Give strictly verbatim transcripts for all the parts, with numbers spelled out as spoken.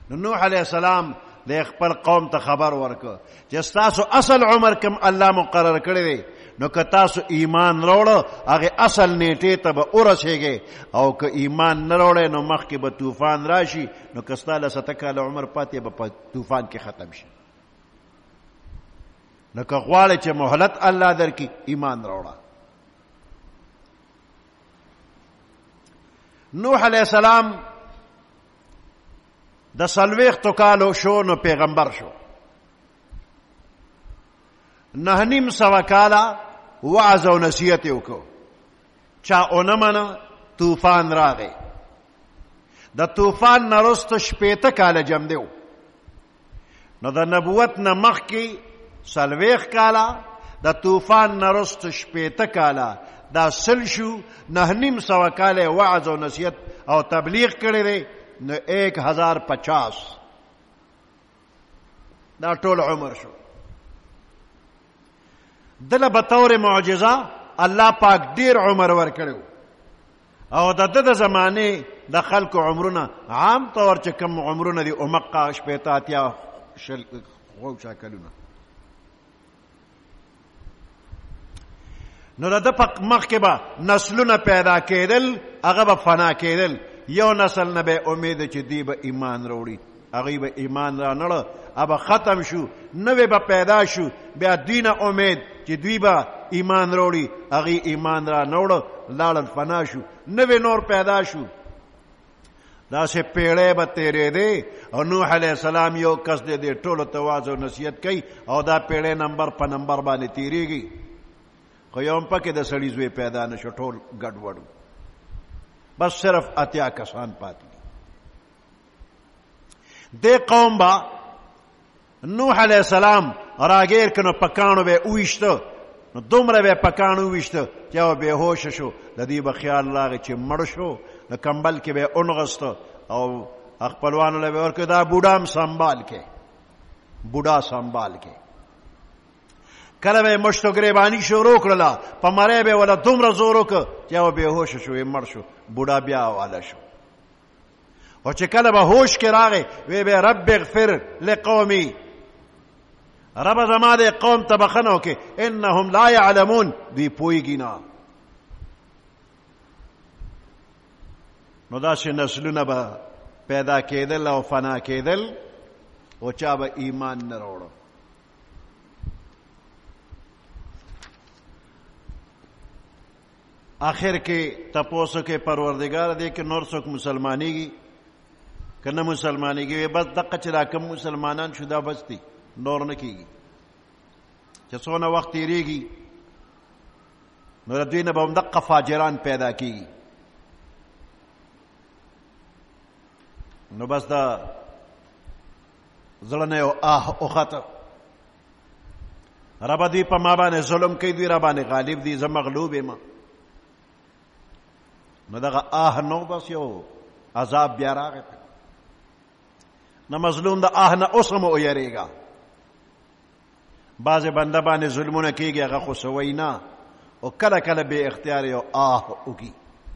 نو نوح علیہ السلام د خپل قوم ته خبر ورکړ چې ستاسو اصل عمر کم الله مقرر کړی دی نو که تاسو ایمان راوړه هغه اصل نیټې ته به ورسېږئ او که ایمان نه راوړئ نو مخکې به طوفان راشي نو که ستا له سته کاله عمر پاتې به په طوفان کې ختم شي نو که غواړئ چې مهلت الله درکړي ایمان راوړه. نوح علیہ السلام د څلوېښتو کالو شو نو پیغمبر شو. نه نیم سوه کاله وعظ او نصیحت یې وکړو چا ونه منه طوفان راغی. د طوفان نه وروسته شپېته کاله جم دی نو د نبوت نه مخکې څلوېښت کاله د طوفان نه وروسته شپېته کاله دا سل شو. نه نیم سوه کاله وعظ او نصیحت او تبلیغ کړی دی نو ایک ہزار پچاس دا ټول عمر شو. دله بطور معجزه الله پاک ډیر عمر ورکړو او د د زمانه د خلکو عمرونه عام طور چې کم عمرونه دي امقا شپېته اتیا شل خو شکلونه نو د په مخ کې به نسلونه پیدا کېدل هغه به فنا کېدل. یو نسل نه به امید چې دی به ایمان راوړي هغه به ایمان را نړه اب ختم شو نوې به پیدا شو بیا دینه امید چې دوی به ایمان راوړي هغه ایمان را نوړ لاړل فنا شو نوې نور پیدا شو. دا سه پیړې به تیرې دی او نوح علیہ السلام یو کس دې دې ټولو ته واعظ او نصیحت کوي او دا پیړې نمبر په نمبر باندې تیریږي خو یو پکې د سړي زوی پیدا نشو ټول ګډ وډ بس صرف اتیا کسان پاتې دې قوم با نوح علیہ السلام راګیر کنو پکانو به اوښته نو دومره به پکانو اوښته چې او به هوش شو د دې به خیال راغی چې مړ شو د کمبل کې به اونغست او خپلوانو له ورکه دا بوډام سنبال کې بوډا سنبال کې کله به مشتو گریبانی شروع کړله په مړی به ولا دومره زور وکړ چې او به هوش شو مړ شو بوډا بیا والا شو. او چې کله به هوش کې راغی وی به رب اغفر لقومي رب زما د قوم ته بخښنه وکړي انهم لا يعلمون دوی پوهېږي نه. نو داسې نسلونه به پیدا کېدل او فنا کېدل او چا به ایمان نه راوړه. آخر کې تپوسو کې پروردگار دی کې نور څوک مسلمانېږي که نه مسلمانېږي بس دقه چې را کم مسلمانان شو دا بس دي نور نه کېږي چې څونه وخت تېرېږي نو د دوی نه به هم دقه فاجران پیدا کېږي. نو بس دا زړه نه یو آه وخته ربه دوی په ما باندې ظلم کوي دوی را باندې غالب دي زه مغلوب یم. نو دغه آه نو بس یو عذاب بیا راغی نه مظلوم د آه نه اوس هم ویریږه. بعضې بنده باندې ظلمونه کېږي هغه خو سوی نه او کله کله بې اختیار یو آه وکړي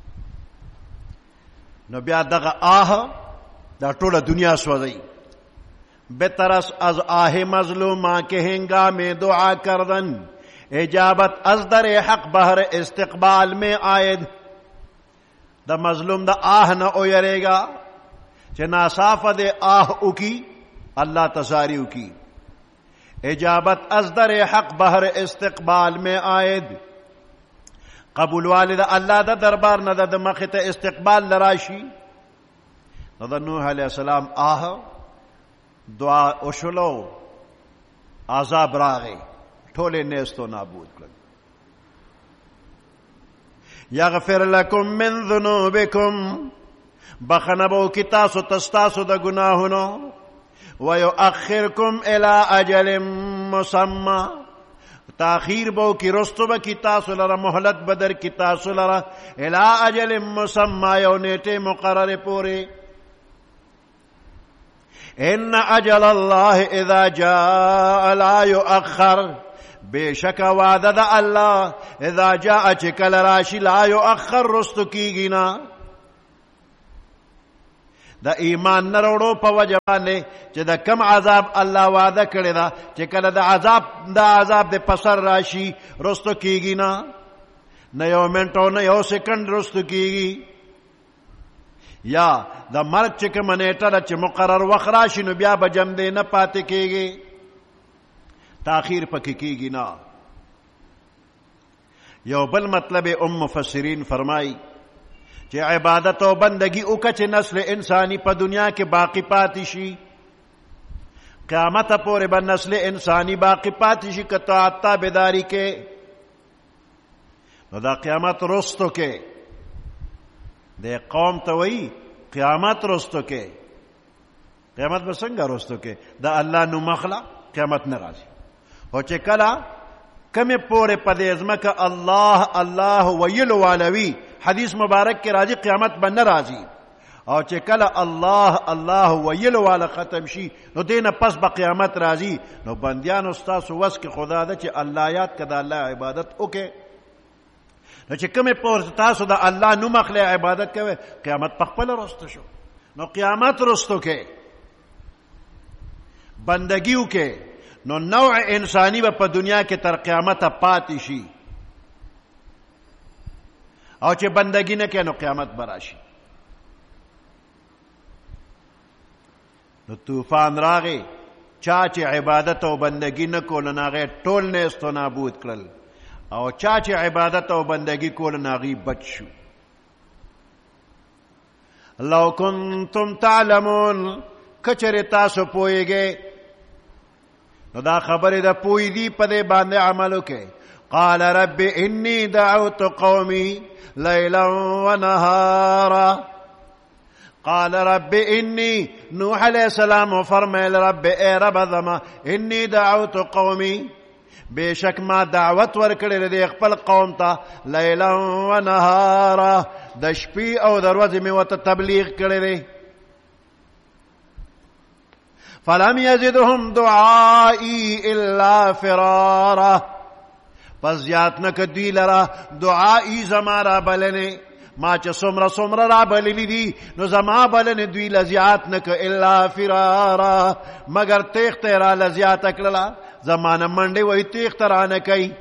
نو بیا دغه آه دا ټوله دنیا سوځي. بترس از آه مظلوماں کے ہنگام دعا کردن اجابت از در حق بہر استقبال میں آید. د مظلوم د آه نه اویریږه چې ناصافه د آه وکي الله تساری وکي. اجابت از در حق بہر استقبال میں آید قبول والد الله د دربار نه د مخې ته استقبال لراشي. نو د نوح علیہ السلام آه دعا وشلو عذاب راغی ټولې نیست و نابود کړل. یغفر لکم من ذنوبکم بخنه به وکړي تاسو تستاسو د ګناهونو ویؤخرکم الی اجل مسمى تاخیر به وکړي رستو به کړي تاسو لره مهلت به درکړي تاسو لره الی اجل مسمى یو نیټې مقررې پورې. ان اجل الله اذا جاء لا يؤخر بیشک وعده د الله اذا جاء چې کله راشي لا يؤخر رستو کیږي نه. د ایمان نه وروړو په وجه باندې چې د کم عذاب الله وعده کړې ده چې کله د عذاب د عذاب د پسر راشي رستو کیږي نه نه یو منټ او نه یو سیکنډ رستو کیږي یا د مرګ چې کومه نیټه ده چې مقرر وخت راشي نو بیا به جم دی نه پاتې کیږي تاخیر پکې کیږي نه. یو بل مطلب ام مفسرین فرمای چې عبادت او بندگی وکړه چې نسل انسانی په دنیا کې باقی پاتې شي قیامت پورې به نسل انسانی باقی پاتې شي که طاعت تابعداري کې نو دا قیامت رستو کې د قوم ته وایي قیامت رستو کې قیامت به څنګه رستو کې د الله نوم اخله قیامت نه راځي او چې کله کمه پورې په دې ځمکه الله الله ویلو والوي حدیث مبارک کې راځي قیامت به نه راځي او چې کله الله الله ویلو والا ختم شي نو دینه پس به قیامت راځي نو بندیانو ستاسو وس کې خدا ده چې الله یاد کړه الله عبادت وکړي نو چې کومه پورې تاسو د الله نوم اخلي عبادت کوي قیامت په خپل رستو شو نو قیامت رستو کې بندگی وکړي نو نوع انسانی به په دنیا کې تر قیامت پاتې شي او چې بندگی نه کوي نو قیامت به راشي. نو طوفان راغی چا چې عبادت او بندگی نه کول نو هغه ټول نیست و نابود کړل او چا چې عبادت او بندگی کول نو هغه بچ شو. لو کنتم تعلمون کچره تاسو پوهیږئ نو دا خبره ده پوی دی په دې باندې عمل وکړي. قال رب انی دعوت قومی لیلا ونهارا قال رب انی نوح علیہ السلام فرمایل رب اے رب زما انی دعوت قومی بے شک ما دعوت ورکړې د خپل قوم ته لیلا ونهارا د شپې او د ورځې مې وته تبلیغ کړی دی. فلم یزدهم دعائی الا فرارا پس زیات نک دوی لرا دعائی زما را بلنه ما چې څومره څومره را بللی دي نو زما بلنه دوی لزیات نک الا فرارا مگر تیخت را لزیات کړلا زمانه منډه وای تیخت را نه کوي.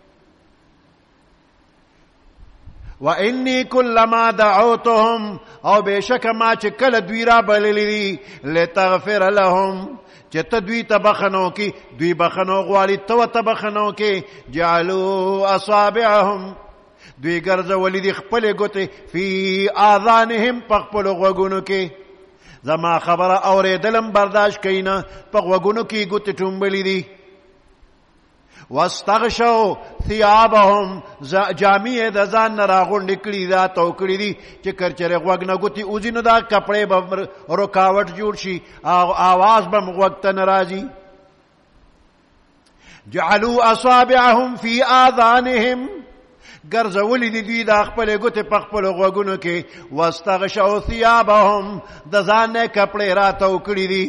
وانی کلما دعوتهم او بشک ما چې کله دوی را بللی دي لتغفر لهم چې ته دوی ته بخنو کی دوی بخنو غواړي ته ته بخنو کی جعلوا اصابعهم دوی ګرځولې دي خپل ګوتې فی اذانهم په خپل غوږونو کې زما خبره اورېدلم برداشت کینا په غوږونو کې ګوتې ټومبلې دي. واستغشوا ثيابهم جامع د ځان نه راغونډې کړي دا تو کړي دي چې کرچره غوږ نه ګوتې اوځي نو دا کپړې به رکاوټ جوړ شي او आवाज به غوږ ته ناراضي. جعلوا اصابعهم في اذانهم ګرځولې دي دوی دا خپل ګوتې په خپل غوږونو کې واستغشوا ثيابهم د ځان نه کپړې را تو کړي دي.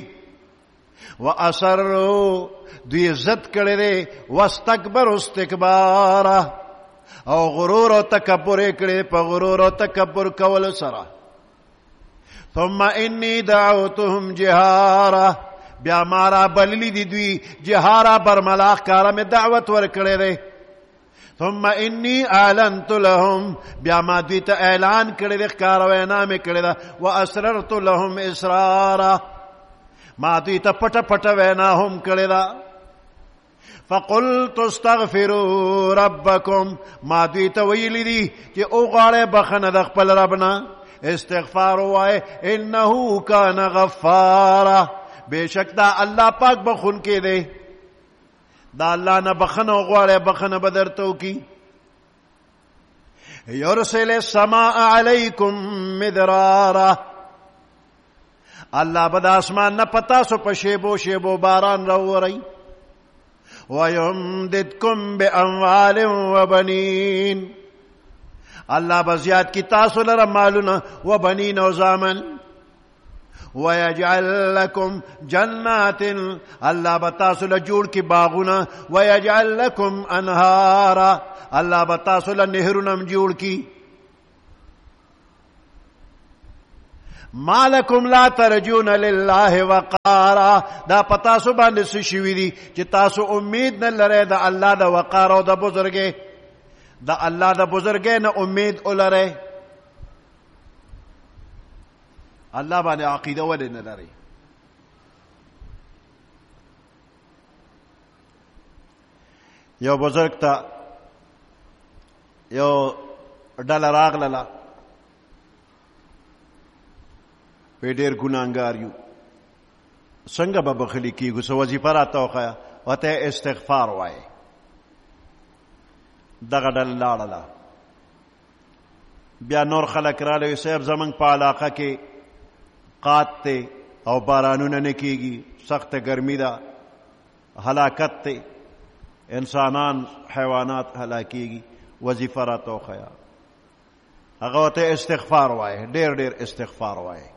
واسروا دوی عزت کړي دي واستكبر استکبار او غرور او تکبر کړي په غرور او تکبر کول سره. ثم انی دعوتهم جهارا بیا مارا بللی دي دوی جهارا برملاخ کارا میں دعوت ور کړي دي. ثم انی اعلنت لهم بیا ما دوی ته اعلان کړي دي ښکار وینا مې کړي ده. واسررت لهم اسرارا ما دوی ته پټه پټه وینا هم کړي ده. فقلت استغفروا ربکم ما دوی ته ویلی دي چې او غواړئ بخنه د خپل ربنا استغفار وای انه کان غفارا بشک دا الله پاک بخون کې دی دا الله نه بخنه غواړئ بخنه بدرتو کی. یرسل السماء علیکم مدرارا الله به د اسمان نه پتا سو په شیبو شیبو باران راوړي. وَيُمْدِدْكُمْ بِأَمْوَالٍ وَبَنِينَ الله بزیاد کی تاسو لره مالونه وبنین او زامن. وَيَجْعَلْ لَكُمْ جَنَّاتٍ الله بتاسو له جوړ کی باغونه. وَيَجْعَلْ لَكُمْ أَنْهَارًا الله بتاسو له نهرونه جوړ کی. مالکم لا ترجون لله وقارا. دا پتا سو باندې څه شوي دي چې تاسو امید نه لرئ د الله د وقار او د بزرګۍ، د الله د بزرګۍ نه امید ولرئ. الله باندې عقیده ولې نه لرئ؟ یو بزرگ ته یو ډله راغلله، وی ډېر ګناهګار یو، څنګه به بخلي کېږو؟ څه وظیفه راته وښیه. ورته استغفار وایې. دغه ډله لاړله. بیا نور خلک راغله، وی صاحب زمونږ په علاقه کې قات دی او بارانونه نه کېږي، سخته ګرمي ده، هلاکت دی، انسانان حیوانات هلاکیږي، وظیفه راته وښیه. هغه ورته استغفار وایه، ډېر ډېر استغفار وایه.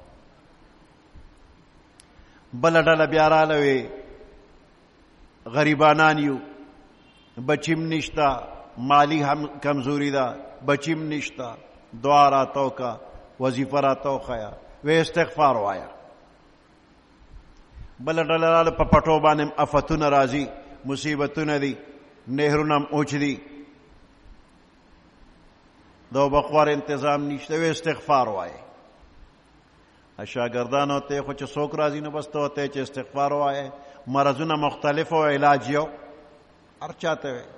بله ډله بیا راغله، وی غریبانان یو، بچیم نشته، مالی هم کمزوري ده، بچیم نشته، دعا راته وکړه، وظیفه راته وښیه، وی استغفار وایه. بله ډله راغله، په پټو باندې افتونه راځي، مصیبتونه دي، نهرونه هم اوچ دي، د اوبه خوار انتظام نشته، وی استغفار وایه. شاګردانو ته خو چې څوک راځي نو بس ته ورته چې استغفار وایه. مرضونه مختلف او علاج یو، هر چا ته وی.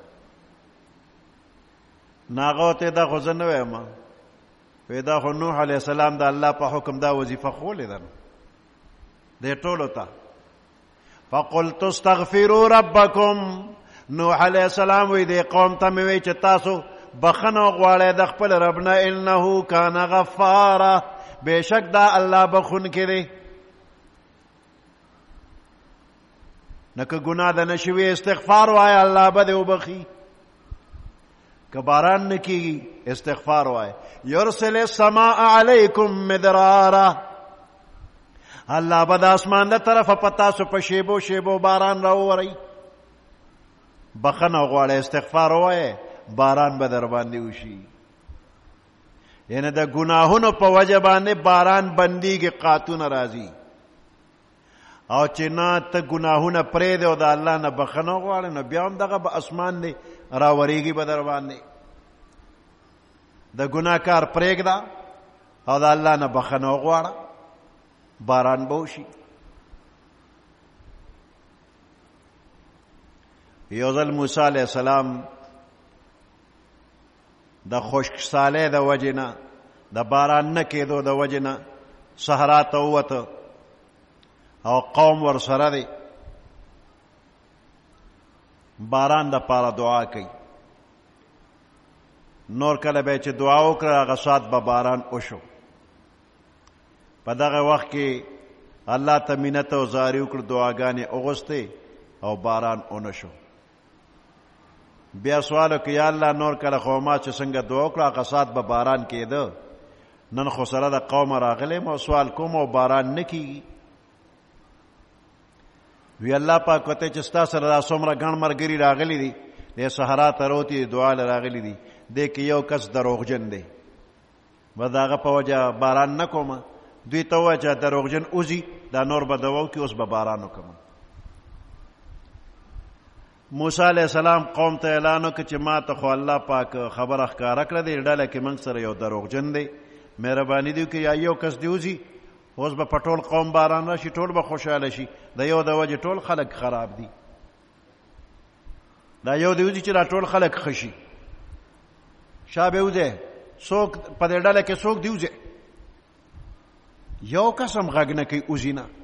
نو هغه ورته دا خو زه نه وایم، وی دا خو نوح علیه السلام د الله په حکم دا وظیفه ښولې ده دې ټولو ته. فقلت استغفروا ربکم. نوح علیه السلام وی دې قوم ته مې وی چې تاسو بخنه غواړئ د خپل رب نه، انه کان غفارا، بېشک دا الله بخونکی دی. نه که ګناه ده نه شوي، استغفار وایه، الله به دې وبخي. که باران نه کېږي، استغفار وایه. یرسل السماء علیکم مدرارا، الله به د اسمان د طرفه په تاسو په شیبو شیبو باران راووری. بخنه غواړئ، استغفار وایه، باران به در باندې وشي. یعنی د ګناهونو په وجه باندې باران بندیږي، قاتونه راځي. او چې نه ته ګناهونه پرېږدې او د الله نه بخنه غواړې، نو بیا هم دغه به اسمان دی راورېږي به در باندې. د ګناه کار پرېږده او د الله نه بخنه وغواړه، باران به وشي. یو ځل موسی علیه السلام د خشکسالۍ د وجې نه، د باران نه کېدو د وجې نه صحرا ته ووته او قوم ورسره دی. باران د پاره دعا کوي. نور کله به چې دعا وکړه، هغه ساعت به باران وشو. په دغه وخت کې الله ته منت او زاري وکړه، دعاګانې اغوستې او باران ونه شو. بیا سوال وکړه، یا الله نور کله خو ما چې څنګه دعا وکړه هغه ساعت به باران کېده، نن خو سره د قومه راغلی م او سوال کوم او باران نه کېږي. وی الله پاک وته چې ستا سره دا څومره ګڼ ملګري راغلي دي، د صحرا ته روتي دعا له راغلي دي، دې کې یو کس دروغجن دی، به د هغه په وجه باران نه کومه. دوی ته ووایه چې دروغجن اوځي، دا نور به دوا وکړي، اوس به باران وکړم. موسی علیه السلام قوم ته اعلان وکړ چې ما ته خو الله پاک خبره ښکاره کړه دی، ډله کې موږ سره یو دروغجن دی، مهرباني دې وکړي یا یو کس دې وځي، اوس به په ټول قوم باران راشي، ټول به خوشحاله شي. د یو د وجې ټول خلک خراب دي، دا یو دې وځي چې دا ټول خلک ښه شي. شا به وځي، څوک په دې ډله کې څوک دې وځي، یو کس هم غږ نه کوي، وځي نه.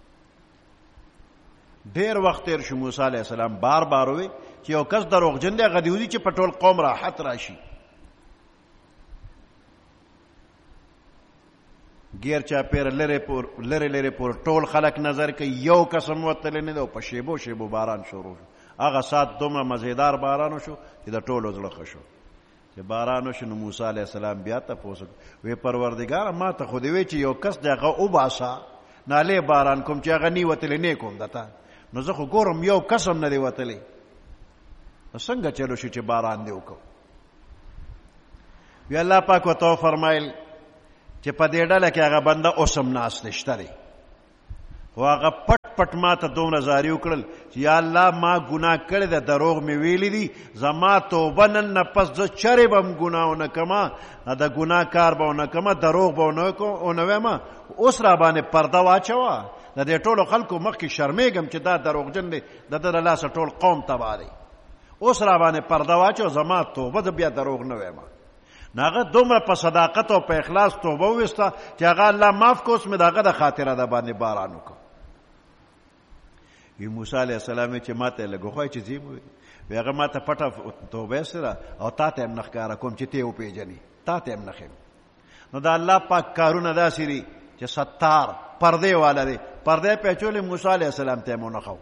ډېر وخت تېر شو، موسی علیه السلام بار بار وی چې یو کس دروغجن دی، هغه دې وځي چې په ټول قوم راحت راشي. غیر چاپېره لرې پور لرې لرې پور ټول خلک نظر کوي، یو کس هم وتلی نه دی، او په شیبو شیبو باران شروع شو. هغه ساعت دومره مزیدار باران وشو چې د ټولو زړه ښه شو. چې باران وشو نو موسی علیه السلام بیا تپوس وکړ، وی پروردګاره ما ته خو دې وی چې یو کس دی هغه وباسه، نالې باران کوم چې هغه نی وتلی نه کوم دته، نو زه خو ګورم یو کس هم نه دی وتلی، څنګه چلو شو چې باران دی وکړو. وی الله پاک ورته وفرمایل چې په دې ډله کې هغه بنده اوس هم ناست شته دی، خو هغه پټ پټ ما ته دومره زاري وکړل چې یا الله ما ګناه کړې ده، دروغ مې ویلي دي، زما توبه نن نه پس زه چرې به هم ګناه ونه کړمه، د ګناه کار به ونه کړمه، دروغ به ونه ویمه. اوس را باندې پرده واچوه، د دې ټولو خلکو مخکې شرمېږم چې دا دروغجن دی، د ده له لاسه ټول قوم تباه دی. اوس را باندې پرده واچو، زما توبه زه بیا دروغ نه ویمه. نو هغه دومره په صداقت او په اخلاص توبه وویسته چې هغه الله معاف کړ. اوس مې د هغه د خاطره د باندې باران وکړ. وی موسی علیه السلام چې ما ته یې لږ وښایه چې ځې مې وی هغه ما ته پټه توبه سره او تا ته یې هم نه ښکاره کوم چې ته یې وپېژنې، تا ته یې هم نه ښیم. نو د الله پاک کارونه داسې دي چې ستار پردې والا دی. پردې پې اچولې موسی علیه السلام ته یې مو نه ښو.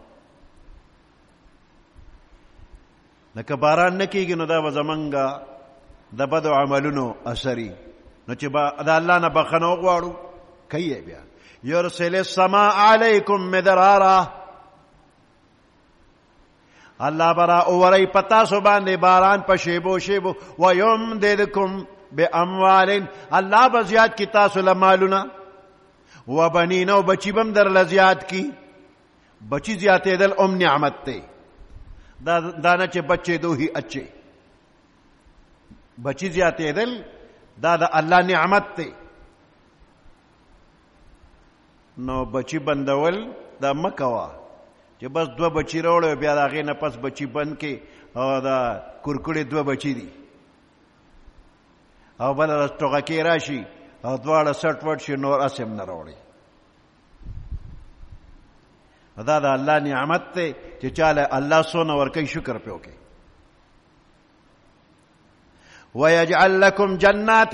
لکه باران نه کېږي نو دا به زمونږ د بدو عملونو اثري، نو چې د الله نه بخښنه وغواړو کوي یې بیا. یرسل السماء علیکم مدرارا، الله برا اوورئ په تاسو باندې باران په شیبو شیبو. ویمددکم باموال، الله به زیات کی تاسو له مالونه. وبنین، او بچی بم در له زیات کی. بچی زیاتېدل ام نعمت دی، دا نه چې بچې دو هی اچې. بچی زیاتېدل دا د الله نعمت دی. نو بچی بندول دا مه کوه چې بس دوه بچی راوړی بیا د هغې نه پس بچی بند کې او دا کورکړې دوه بچی دي او بله ټوغکې راشي او دواړه سټ وټ شي، نور هسې هم نه راوړي. دا د الله نعمت دی چې چاله الله څونه ورکوي شکر پې وکړي. ویجعل لکم جنات،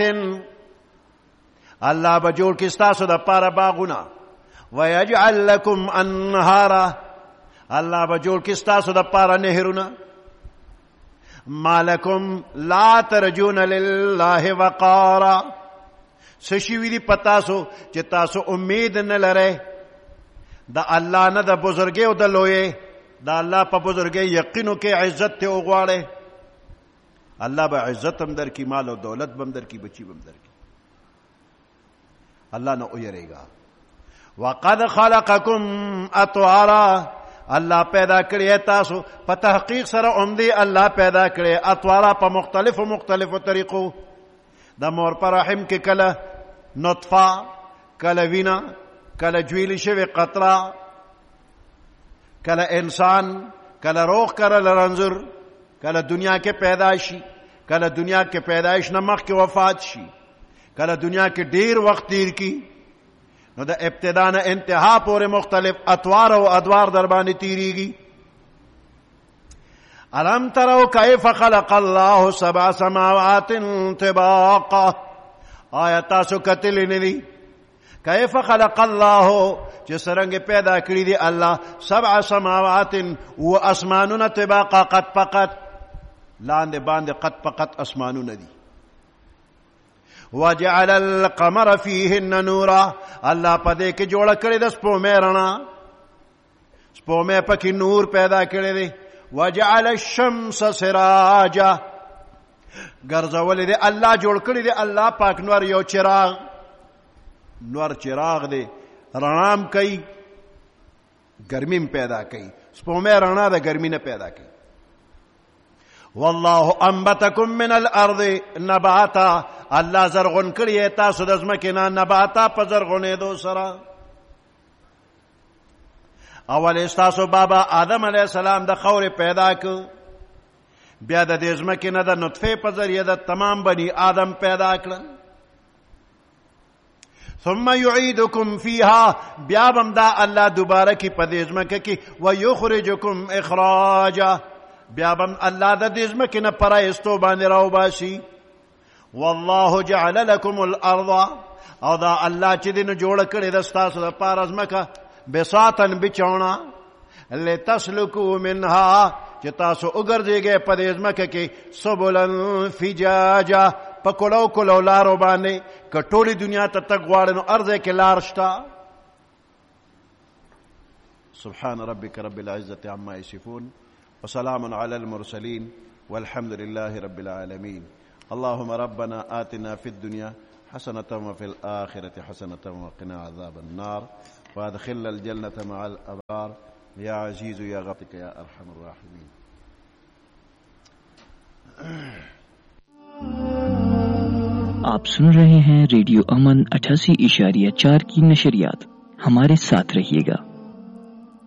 الله به جوړ کړي ستاسو دپاره باغونه. ویجعل لکم انهارا، الله به جوړ کړي ستاسو دپاره نهرونه. ما لکم لا ترجون لله وقارا، څه شوي دي په تاسو چې تاسو امید نه لرئ د الله نه، د بزرګۍ او د لویۍ. د الله په بزرګۍ یقینو کې عزت ته وغواړئ، الله به عزت هم در کی، مال او دولت به هم در کی، بچی به هم در کی. الله نه ویریږه. وقد خلقکم اطوارا، الله پیدا کړی تاسو په تحقیق سره عمدی. الله پیدا کړی اطوارا په مختلفو مختلفو طریقو. د مور په رحم کې کله نطفه، کله وینا، کله جویلی شوی قطره، کله انسان، کله روغ، کله رنځور، کله دنیا کې پیدا شي، کله دنیا کې پیدایش نه مخکې وفات شي، کله دنیا کې ډیر وخت تیر کی. نو د ابتدا نه انتها پورې مختلف اطوار او ادوار در باندې تیریږي. الم تروا کیف خلق الله سبع سماوات طباقا، آیا تاسو کتلی نه دي کیف خلق الله چې څرنګه پیدا کړی دی الله سبع سماوات و اسمانونه طباقا، قد فقط لاندې باندې قد فقط اسمانونه دي. وجعل القمر فيهن نورا، الله په دې کې جوړ کړی د سپومې رڼا، سپومې پکې نور پیدا کړی دی. وجعل الشمس سراجا، ګرځولې دی الله جوړ کړی دی الله پاک نور یو چراغ، نور چراغ دی، رڼام کوي، ګرمیم پیدا کوي. سپومې رڼا د ګرمي نه پیدا کوي. والله انبتکم من الارض نباتا، الله زرغون کړی تاسو د ځمکې نه نباتا په زرغونېدو سره. اول ستاسو بابا آدم علیه السلام د خاورې پیدا کړ، بیا د دې ځمکې نه د نطفې په ذریعه د تمام بني آدم پیدا کړل. ثم یعیدکم فیها، بیا بم دا الله دوباره کی په دې ځمکه کې. ویخرجکم اخراجا، بیا بم الله د دې ځمکې نه پرایستو باندې راوباسي. والله جعل لكم الارض، او دا الله چې دې نه جوړ کړې د ستاسو د پاره ځمکه بساطن بچونا، لتسلکو منها، چې تاسو وګرځېږئ په دې ځمکه کې سبلن فجاجا، په کلو کلو لارو باندې. که ټولې دنیا ته تګ غواړئ نو هر ځای کې لار شته. سبحان ربك رب العزة عما يصفون وسلام على المرسلين والحمد لله رب العالمين. اللهم ربنا آتنا في الدنيا हसनतम व फिल आखिरति हसनतम व क़िना अज़ाबन्नार वअदखिलना अल जन्नत मअल अबरार या अज़ीज़ या गफ़ूर या अरहमर राहिमीन। आप सुन रहे हैं रेडियो अमन अठासी इशारिया चार की नशरियात। हमारे साथ रहिएगा।